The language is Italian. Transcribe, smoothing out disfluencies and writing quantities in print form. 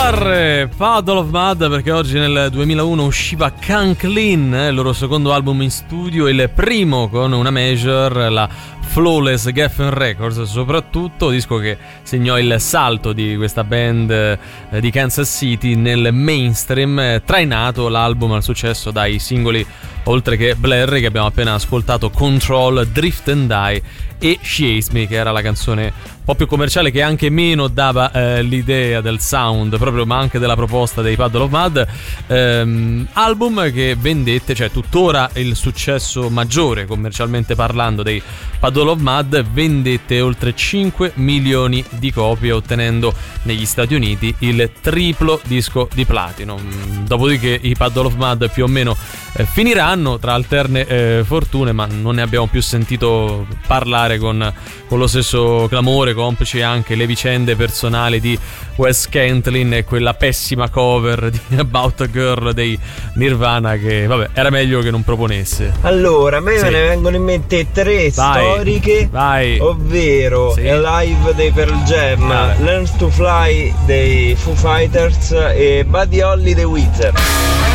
bizzarre Puddle of Mudd, perché oggi nel 2001 usciva Come Clean, il loro secondo album in studio, il primo con una major, la Flawless Geffen Records, soprattutto disco che segnò il salto di questa band di Kansas City nel mainstream, trainato l'album al successo dai singoli oltre che Blurry che abbiamo appena ascoltato, Control, Drift and Die e She Hates Me, che era la canzone un po' più commerciale, che anche meno dava l'idea del sound proprio, ma anche della proposta dei Puddle of Mudd. Album che vendette, cioè tuttora il successo maggiore commercialmente parlando dei Puddle of Mudd, vendette oltre 5 milioni di copie, ottenendo negli Stati Uniti il triplo disco di platino. Dopodiché i Puddle of Mudd più o meno finiranno tra alterne fortune, ma non ne abbiamo più sentito parlare con lo stesso clamore, complici anche le vicende personali di Wes Cantlin e quella pessima cover di About a Girl dei Nirvana, che vabbè, era meglio che non proponesse. Allora, a me ne vengono in mente tre storiche, ovvero Alive dei Pearl Jam, Learn to Fly dei Foo Fighters e Buddy Holly dei Weezer.